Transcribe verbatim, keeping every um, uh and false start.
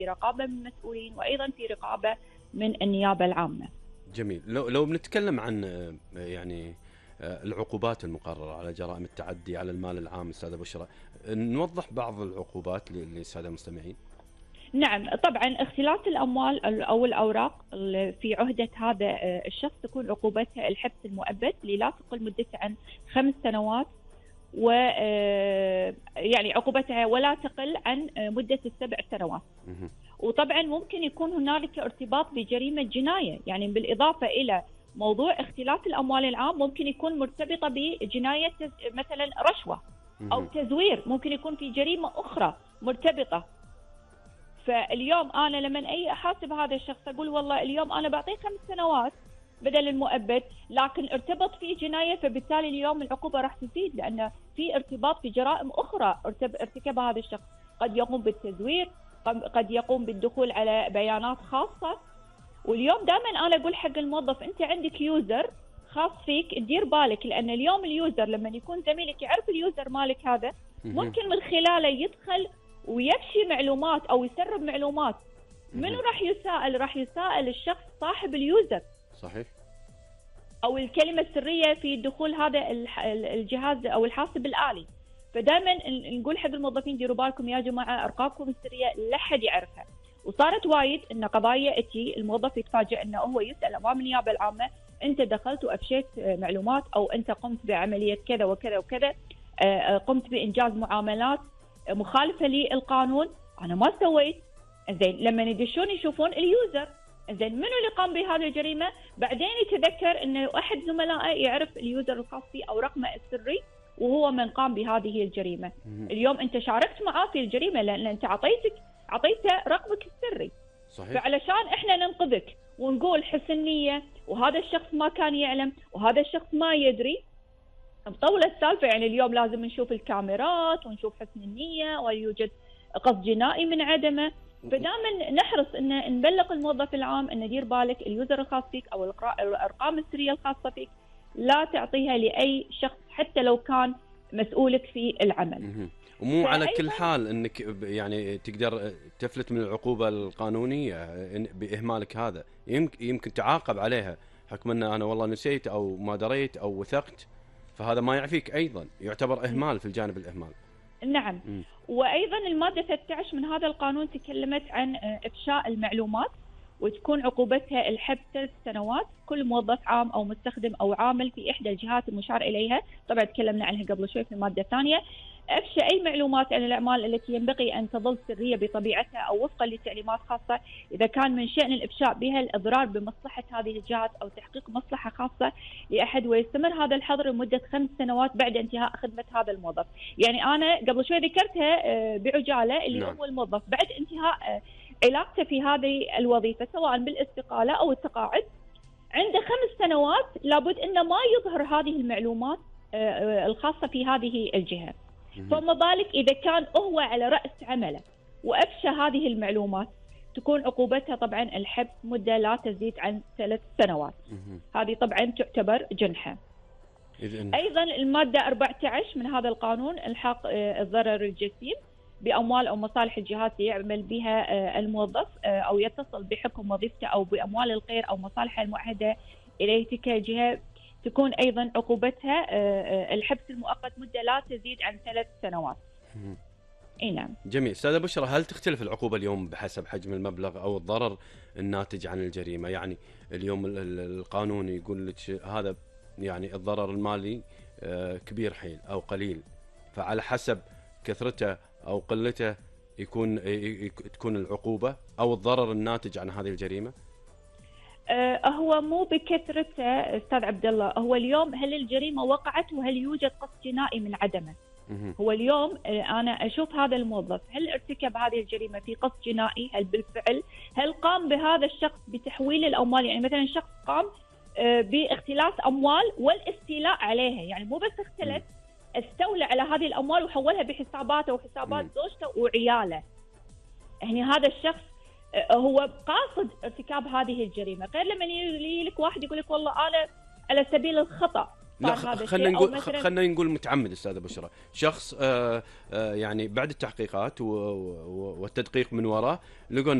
في رقابة من المسؤولين وأيضا في رقابة من النيابة العامة. جميل. لو لو بنتكلم عن يعني العقوبات المقررة على جرائم التعدي على المال العام أستاذة بشرى، نوضح بعض العقوبات للسادة المستمعين. نعم طبعا اختلاس الأموال أو الأوراق في عهدة هذا الشخص تكون عقوبتها الحبس المؤبد لا تقل مدته عن خمس سنوات، و يعني عقوبتها ولا تقل عن مدة السبع سنوات. وطبعا ممكن يكون هنالك ارتباط بجريمة جناية، يعني بالإضافة إلى موضوع اختلاس الأموال العام ممكن يكون مرتبطة بجناية مثلا رشوة أو تزوير، ممكن يكون في جريمة أخرى مرتبطة. فاليوم أنا لما أي أحاسب هذا الشخص أقول والله اليوم أنا بعطيه خمس سنوات بدل المؤبد، لكن ارتبط فيه جناية، فبالتالي اليوم العقوبة راح تزيد لأن في ارتباط بجرائم أخرى ارتكبها هذا الشخص. قد يقوم بالتزوير، قد يقوم بالدخول على بيانات خاصة. واليوم دائما أنا أقول حق الموظف أنت عندك يوزر خاص فيك، دير بالك، لأن اليوم اليوزر لما يكون زميلك يعرف اليوزر مالك هذا ممكن من خلاله يدخل ويفشي معلومات أو يسرب معلومات. منو راح يسائل؟ راح يسائل الشخص صاحب اليوزر. صحيح. أو الكلمة السرية في دخول هذا الجهاز أو الحاسب الآلي. فدائما نقول حق الموظفين ديروا بالكم يا جماعة، أرقامكم السرية لا حد يعرفها. وصارت وايد إن قضايا أتي الموظف يتفاجئ إنه هو يسأل أمام النيابة العامة أنت دخلت وأفشيت معلومات، أو أنت قمت بعملية كذا وكذا وكذا، قمت بإنجاز معاملات مخالفة للقانون. أنا ما سويت. زين لما يدشون يشوفون اليوزر، زين منو اللي قام بهذه الجريمة؟ بعدين يتذكر إنه أحد زملائه يعرف اليوزر الخاص فيه أو رقمه السري وهو من قام بهذه الجريمة. اليوم أنت شاركت معاه في الجريمة لأن أنت عطيتك عطيته رقمك السري. صحيح. فعلشان إحنا ننقذك ونقول حسن نية وهذا الشخص ما كان يعلم وهذا الشخص ما يدري، مطولة السالفة. يعني اليوم لازم نشوف الكاميرات ونشوف حسن النية ويوجد قصد جنائي من عدمه. فدائما نحرص ان نبلغ الموظف العام ان دير بالك اليوزر الخاص فيك او الارقام السريه الخاصه فيك لا تعطيها لاي شخص حتى لو كان مسؤولك في العمل. ومو على كل حال انك يعني تقدر تفلت من العقوبه القانونيه باهمالك هذا، يمكن تعاقب عليها حكم ان انا والله نسيت او ما دريت او وثقت، فهذا ما يعفيك ايضا، يعتبر اهمال في الجانب الاهمال. نعم. م. وايضا الماده ثلاثة عشر من هذا القانون تكلمت عن افشاء المعلومات وتكون عقوبتها الحبس ثلاث سنوات كل موظف عام او مستخدم او عامل في احدى الجهات المشار اليها. طبعا تكلمنا عنها قبل شوي في الماده الثانيه. افشى اي معلومات عن الاعمال التي ينبغي ان تظل سريه بطبيعتها او وفقا لتعليمات خاصه، اذا كان من شان الافشاء بها الاضرار بمصلحه هذه الجهات او تحقيق مصلحه خاصه لاحد، ويستمر هذا الحظر لمده خمس سنوات بعد انتهاء خدمه هذا الموظف. يعني انا قبل شوي ذكرتها بعجاله اللي نعم. هو الموظف بعد انتهاء علاقته في هذه الوظيفه سواء بالاستقاله او التقاعد عنده خمس سنوات لابد انه ما يظهر هذه المعلومات الخاصه في هذه الجهه. فما بالك إذا كان هو على رأس عمله وأفشى هذه المعلومات، تكون عقوبتها طبعا الحبس مدة لا تزيد عن ثلاث سنوات. هذه طبعا تعتبر جنحة. أيضا المادة أربعة عشر من هذا القانون الحاق الضرر الجسيم بأموال أو مصالح الجهات اللي يعمل بها الموظف أو يتصل بحكم وظيفته أو بأموال الغير أو مصالح المؤهدة إليه تلك الجهة، تكون أيضا عقوبتها الحبس المؤقت مدة لا تزيد عن ثلاث سنوات. اي نعم. جميل. أستاذة بشرى، هل تختلف العقوبة اليوم بحسب حجم المبلغ أو الضرر الناتج عن الجريمة؟ يعني اليوم القانون يقول لك هذا يعني الضرر المالي كبير حيل أو قليل، فعلى حسب كثرته أو قلته يكون تكون العقوبة أو الضرر الناتج عن هذه الجريمة. هو مو بكثرته استاذ عبد الله، هو اليوم هل الجريمه وقعت وهل يوجد قصد جنائي من عدمه. هو اليوم انا اشوف هذا الموظف هل ارتكب هذه الجريمه في قصد جنائي، هل بالفعل هل قام بهذا الشخص بتحويل الاموال، يعني مثلا شخص قام باختلاس اموال والاستيلاء عليها، يعني مو بس اختلس، استولى على هذه الاموال وحولها بحساباته وحسابات زوجته وعياله. يعني هذا الشخص هو قاصد ارتكاب هذه الجريمة، غير لما يجي لك واحد يقول لك والله أنا على سبيل الخطأ صار هذا خلينا الشيء، نقول خلينا نقول متعمد استاذه بشرى، شخص آه آه يعني بعد التحقيقات والتدقيق من وراء لقوا